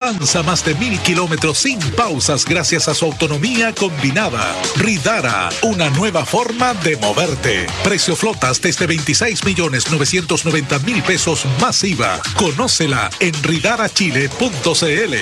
Avanza más de 1.000 kilómetros sin pausas gracias a su autonomía combinada. Ridara, una nueva forma de moverte. Precio flotas desde 26.990.000 pesos más IVA. Conócela en ridarachile.cl.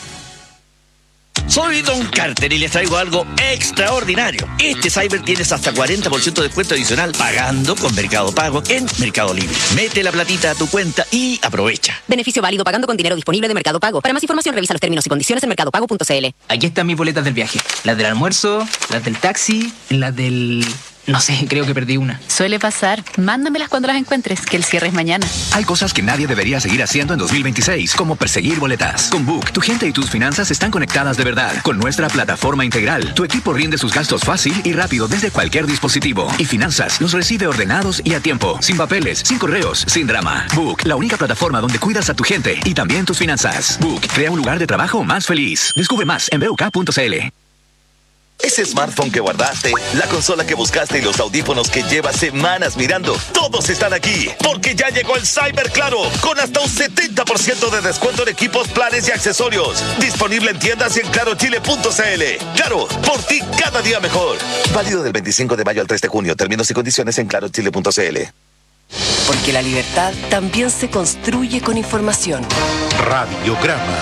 Soy Don Carter y les traigo algo extraordinario. Este Cyber tienes hasta 40% de descuento adicional pagando con Mercado Pago en Mercado Libre. Mete la platita a tu cuenta y aprovecha. Beneficio válido pagando con dinero disponible de Mercado Pago. Para más información revisa los términos y condiciones en mercadopago.cl. Aquí están mis boletas del viaje. Las del almuerzo, las del taxi, las del... No sé, creo que perdí una. Suele pasar. Mándamelas cuando las encuentres, que el cierre es mañana. Hay cosas que nadie debería seguir haciendo en 2026, como perseguir boletas. Con Book, tu gente y tus finanzas están conectadas de verdad. Con nuestra plataforma integral, tu equipo rinde sus gastos fácil y rápido desde cualquier dispositivo. Y finanzas los recibe ordenados y a tiempo. Sin papeles, sin correos, sin drama. Book, la única plataforma donde cuidas a tu gente y también tus finanzas. Book, crea un lugar de trabajo más feliz. Descubre más en BUK.cl. Ese smartphone que guardaste, la consola que buscaste y los audífonos que llevas semanas mirando, todos están aquí, porque ya llegó el Cyber Claro, con hasta un 70% de descuento en equipos, planes y accesorios. Disponible en tiendas y en clarochile.cl. Claro, por ti cada día mejor. Válido del 25 de mayo al 3 de junio. Términos y condiciones en clarochile.cl. Porque la libertad también se construye con información. Radiograma.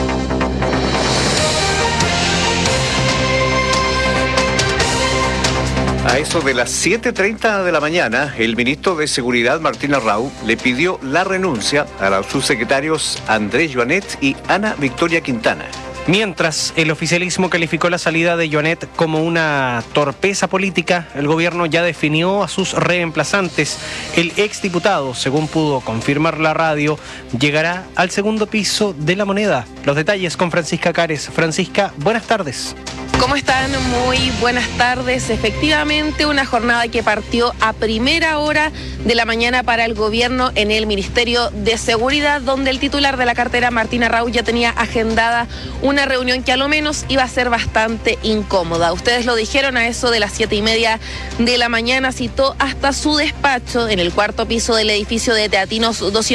A eso de las 7:30 de la mañana, el ministro de Seguridad, Martín Arrau, le pidió la renuncia a los subsecretarios Andrés Joanet y Ana Victoria Quintana. Mientras el oficialismo calificó la salida de Joanet como una torpeza política, el gobierno ya definió a sus reemplazantes. El exdiputado, según pudo confirmar la radio, llegará al segundo piso de La Moneda. Los detalles con Francisca Cares. Francisca, buenas tardes. ¿Cómo están? Muy buenas tardes. Efectivamente, una jornada que partió a primera hora de la mañana para el gobierno en el Ministerio de Seguridad, donde el titular de la cartera, Martín Arrau, ya tenía agendada una reunión que a lo menos iba a ser bastante incómoda. Ustedes lo dijeron, a eso de las 7:30 de la mañana citó hasta su despacho en el cuarto piso del edificio de Teatinos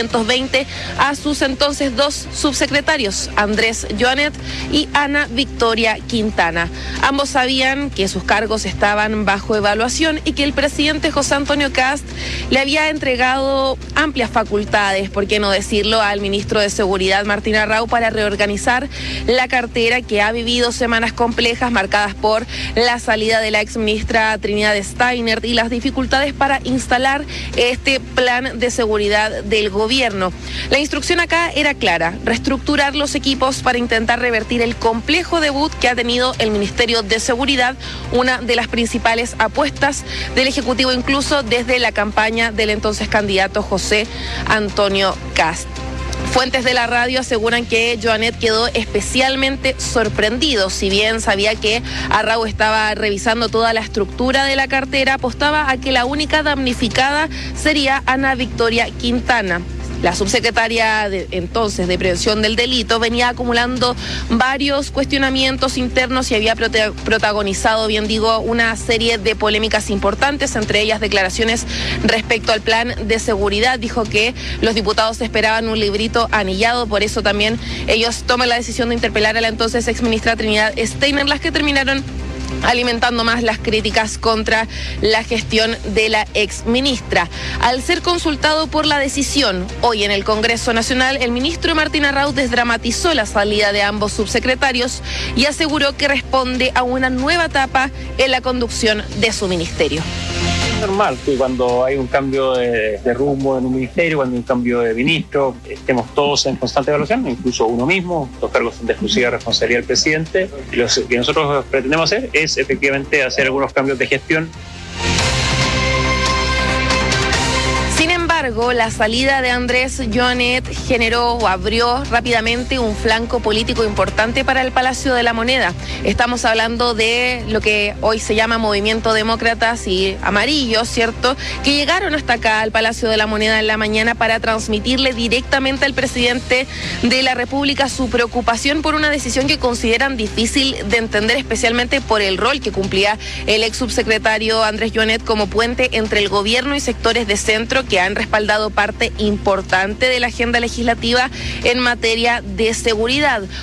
220 a sus entonces dos subsecretarios, Andrés Joanet y Ana Victoria Quintana. Ambos sabían que sus cargos estaban bajo evaluación y que el presidente José Antonio Kast le había entregado amplias facultades, por qué no decirlo, al ministro de Seguridad, Martín Arrau, para reorganizar la cartera, que ha vivido semanas complejas marcadas por la salida de la exministra Trinidad Steiner y las dificultades para instalar este plan de seguridad del gobierno. La instrucción acá era clara: reestructurar los equipos para intentar revertir el complejo debut que ha tenido el Ministerio de Seguridad, una de las principales apuestas del Ejecutivo, incluso desde la campaña del entonces candidato José Antonio Kast. Fuentes de la radio aseguran que Joanet quedó especialmente sorprendido. Si bien sabía que Arrau estaba revisando toda la estructura de la cartera, apostaba a que la única damnificada sería Ana Victoria Quintana. La subsecretaria entonces de Prevención del Delito venía acumulando varios cuestionamientos internos y había protagonizado, bien digo, una serie de polémicas importantes, entre ellas declaraciones respecto al plan de seguridad. Dijo que los diputados esperaban un librito anillado, por eso también ellos toman la decisión de interpelar a la entonces exministra Trinidad Steiner, las que terminaron alimentando más las críticas contra la gestión de la exministra. Al ser consultado por la decisión hoy en el Congreso Nacional, el ministro Martín Arrau desdramatizó la salida de ambos subsecretarios y aseguró que responde a una nueva etapa en la conducción de su ministerio. Es normal que cuando hay un cambio de rumbo en un ministerio, cuando hay un cambio de ministro, estemos todos en constante evaluación, incluso uno mismo. Los cargos son de exclusiva responsabilidad del presidente. Lo que nosotros pretendemos hacer es efectivamente hacer algunos cambios de gestión. Sin embargo, la salida de Andrés Joanet generó o abrió rápidamente un flanco político importante para el Palacio de la Moneda. Estamos hablando de lo que hoy se llama Movimiento Demócratas y Amarillos, ¿cierto?, que llegaron hasta acá al Palacio de la Moneda en la mañana para transmitirle directamente al presidente de la República su preocupación por una decisión que consideran difícil de entender, especialmente por el rol que cumplía el ex subsecretario Andrés Joanet como puente entre el gobierno y sectores de centro que han respaldado parte importante de la agenda legislativa en materia de seguridad.